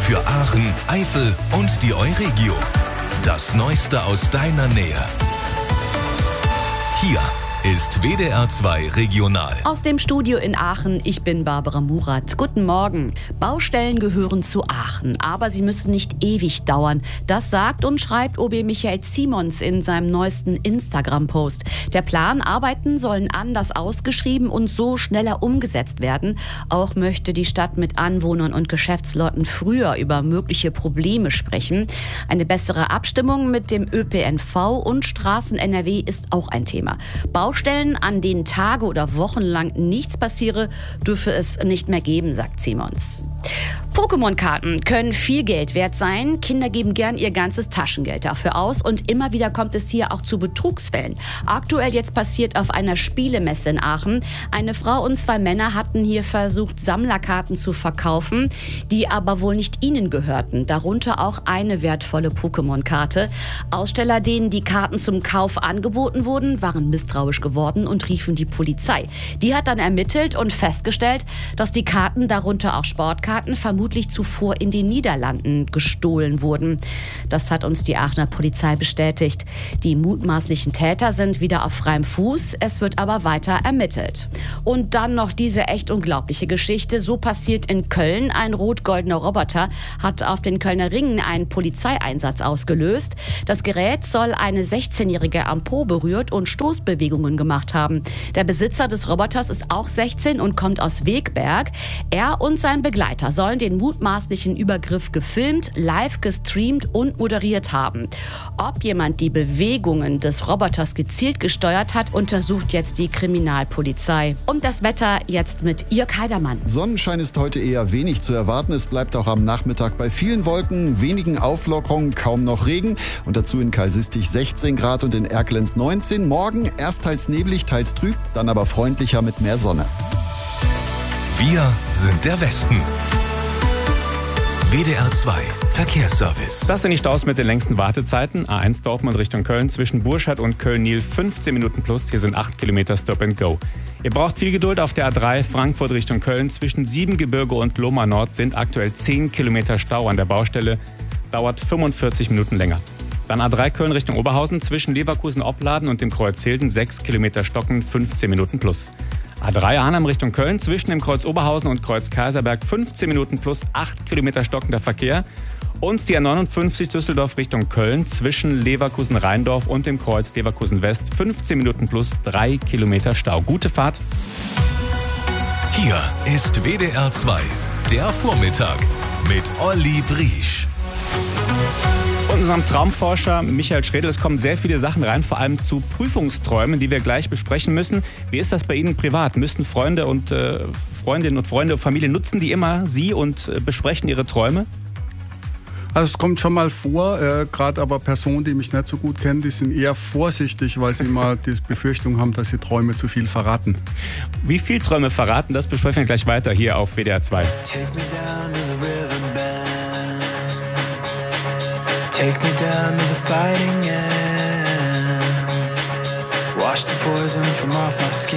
für Aachen, Eifel und die Euregio. Das Neueste aus deiner Nähe. Hier ist WDR 2 Regional. Aus dem Studio in Aachen, ich bin Barbara Murat. Guten Morgen. Baustellen gehören zu Aachen, aber sie müssen nicht ewig dauern. Das sagt und schreibt OB Michael Simons in seinem neuesten Instagram-Post. Der Plan, Arbeiten sollen anders ausgeschrieben und so schneller umgesetzt werden. Auch möchte die Stadt mit Anwohnern und Geschäftsleuten früher über mögliche Probleme sprechen. Eine bessere Abstimmung mit dem ÖPNV und Straßen-NRW ist auch ein Thema. Baustellen, an denen Tage oder Wochen lang nichts passiere, dürfe es nicht mehr geben, sagt Simons. Pokémon-Karten können viel Geld wert sein. Kinder geben gern ihr ganzes Taschengeld dafür aus und immer wieder kommt es hier auch zu Betrugsfällen. Aktuell jetzt passiert auf einer Spielemesse in Aachen. Eine Frau und 2 Männer hatten hier versucht, Sammlerkarten zu verkaufen, die aber wohl nicht ihnen gehörten. Darunter auch eine wertvolle Pokémon-Karte. Aussteller, denen die Karten zum Kauf angeboten wurden, waren misstrauisch geworden und riefen die Polizei. Die hat dann ermittelt und festgestellt, dass die Karten, darunter auch Sportkarten, vermutlich zuvor in den Niederlanden gestohlen wurden. Das hat uns die Aachener Polizei bestätigt. Die mutmaßlichen Täter sind wieder auf freiem Fuß. Es wird aber weiter ermittelt. Und dann noch diese echt unglaubliche Geschichte. So passiert in Köln. Ein rot-goldener Roboter hat auf den Kölner Ringen einen Polizeieinsatz ausgelöst. Das Gerät soll eine 16-Jährige am Po berührt und Stoßbewegungen gemacht haben. Der Besitzer des Roboters ist auch 16 und kommt aus Wegberg. Er und sein Begleiter sollen den mutmaßlichen Übergriff gefilmt, live gestreamt und moderiert haben. Ob jemand die Bewegungen des Roboters gezielt gesteuert hat, untersucht jetzt die Kriminalpolizei. Und das Wetter jetzt mit Jörg Heidermann. Sonnenschein ist heute eher wenig zu erwarten. Es bleibt auch am Nachmittag bei vielen Wolken, wenigen Auflockerungen, kaum noch Regen. Und dazu in Kalsistig 16 Grad und in Erkelenz 19. Morgen erst teils neblig, teils trüb, dann aber freundlicher mit mehr Sonne. Wir sind der Westen. WDR 2 Verkehrsservice. Das sind die Staus mit den längsten Wartezeiten. A1 Dortmund Richtung Köln zwischen Burscheid und Köln-Nil 15 Minuten plus. Hier sind 8 Kilometer Stop and Go. Ihr braucht viel Geduld auf der A3 Frankfurt Richtung Köln. Zwischen Siebengebirge und Lohmar Nord sind aktuell 10 Kilometer Stau an der Baustelle. Dauert 45 Minuten länger. Dann A3 Köln Richtung Oberhausen zwischen Leverkusen-Opladen und dem Kreuz Hilden 6 Kilometer Stocken 15 Minuten plus. A3 Arnhem Richtung Köln zwischen dem Kreuz Oberhausen und Kreuz Kaiserberg 15 Minuten plus 8 Kilometer stockender Verkehr. Und die A59 Düsseldorf Richtung Köln zwischen Leverkusen-Rheindorf und dem Kreuz Leverkusen West 15 Minuten plus 3 Kilometer Stau. Gute Fahrt. Hier ist WDR 2, der Vormittag mit Olli Briesch. Und unserem Traumforscher Michael Schredl, es kommen sehr viele Sachen rein, vor allem zu Prüfungsträumen, die wir gleich besprechen müssen. Wie ist das bei Ihnen privat? Müssen Freunde und Freundinnen und Freunde und Familie, nutzen die immer Sie und besprechen ihre Träume? Also es kommt schon mal vor, gerade aber Personen, die mich nicht so gut kennen, die sind eher vorsichtig, weil sie immer die Befürchtung haben, dass sie Träume zu viel verraten. Wie viel Träume verraten, das besprechen wir gleich weiter hier auf WDR 2. Take me down to the fighting end. Wash the poison from off my skin.